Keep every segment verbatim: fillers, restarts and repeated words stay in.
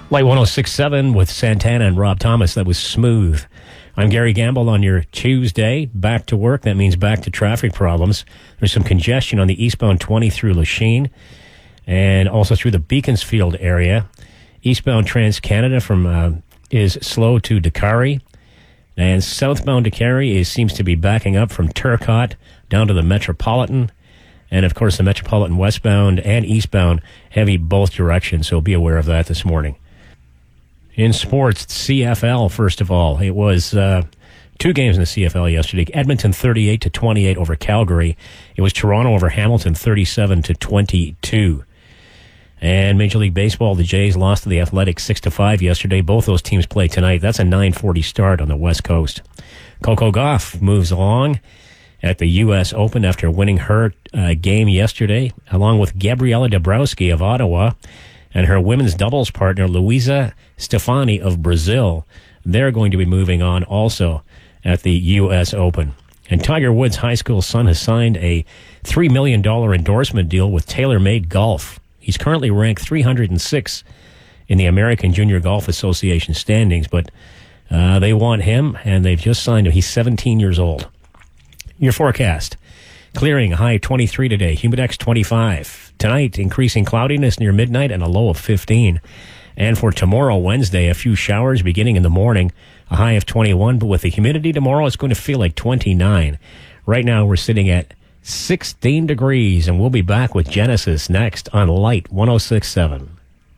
Light one oh six point seven with Santana and Rob Thomas. That was Smooth. I'm Gary Gamble on your Tuesday. Back to work. That means back to traffic problems. There's some congestion on the eastbound twenty through Lachine and also through the Beaconsfield area. Eastbound Trans-Canada from uh, is slow to Dakari. And southbound Dakari is, seems to be backing up from Turcotte down to the Metropolitan. And, of course, the Metropolitan westbound and eastbound heavy both directions, so be aware of that this morning. In sports, C F L, first of all. It was uh, two games in the C F L yesterday. Edmonton thirty-eight to twenty-eight over Calgary. It was Toronto over Hamilton thirty-seven to twenty-two. And Major League Baseball, the Jays lost to the Athletics six to five yesterday. Both those teams play tonight. That's a nine forty start on the West Coast. Coco Gauff moves along at the U S Open after winning her uh, game yesterday, along with Gabriela Dabrowski of Ottawa and her women's doubles partner, Luisa Stefani of Brazil. They're going to be moving on also at the U S Open. And Tiger Woods' high school son has signed a three million dollars endorsement deal with TaylorMade Golf. He's currently ranked three hundred six in the American Junior Golf Association standings, but uh, they want him, and they've just signed him. He's seventeen years old. Your forecast. Clearing, high twenty-three today, humidex twenty-five. Tonight, increasing cloudiness near midnight and a low of fifteen. And for tomorrow, Wednesday, a few showers beginning in the morning, a high of twenty-one. But with the humidity tomorrow, it's going to feel like twenty-nine. Right now, we're sitting at sixteen degrees, and we'll be back with Genesis next on Light one oh six point seven.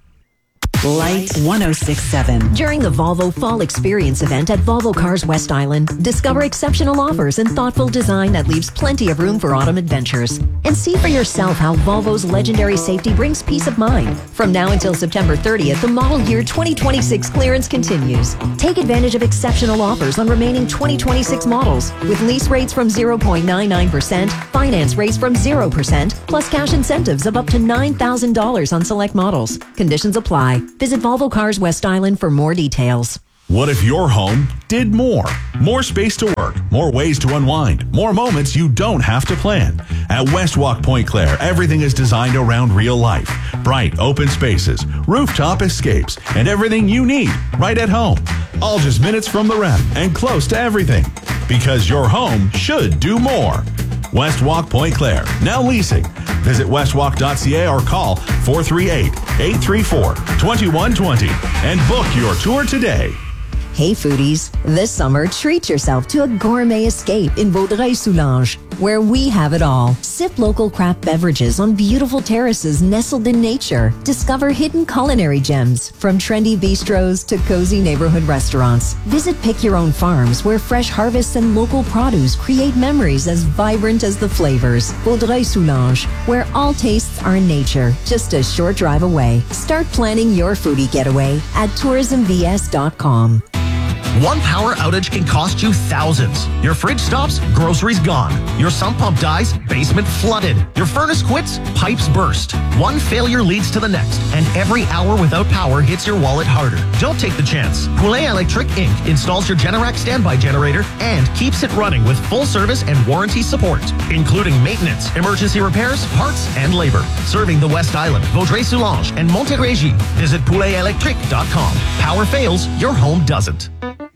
Light one oh six point seven. During the Volvo Fall Experience event at Volvo Cars West Island, discover exceptional offers and thoughtful design that leaves plenty of room for autumn adventures. And see for yourself how Volvo's legendary safety brings peace of mind. From now until September thirtieth, the model year twenty twenty-six clearance continues. Take advantage of exceptional offers on remaining twenty twenty-six models, with lease rates from zero point nine nine percent, finance rates from zero percent, plus cash incentives of up to nine thousand dollars on select models. Conditions apply. Visit Volvo Cars West Island for more details. What if your home did more? More space to work, more ways to unwind, more moments you don't have to plan. At Westwalk Point Claire, everything is designed around real life. Bright, open spaces, rooftop escapes, and everything you need right at home. All just minutes from the rep and close to everything. Because your home should do more. Westwalk Point Claire, now leasing. Visit westwalk dot c a or call four three eight, eight three four, two one two zero and book your tour today. Hey foodies, this summer treat yourself to a gourmet escape in Vaudreuil-Soulanges, where we have it all. Sip local craft beverages on beautiful terraces nestled in nature. Discover hidden culinary gems, from trendy bistros to cozy neighborhood restaurants. Visit Pick Your Own Farms, where fresh harvests and local produce create memories as vibrant as the flavors. Vaudreuil-Soulanges, where all tastes are in nature, just a short drive away. Start planning your foodie getaway at tourism v s dot com. One power outage can cost you thousands. Your fridge stops, groceries gone. Your sump pump dies, basement flooded. Your furnace quits, pipes burst. One failure leads to the next, and every hour without power hits your wallet harder. Don't take the chance. Poulet Electric Incorporated installs your Generac standby generator and keeps it running with full service and warranty support, including maintenance, emergency repairs, parts, and labor. Serving the West Island, Vaudreuil-Soulanges, and Montérégie. Visit poulet electric dot com. Power fails, your home doesn't.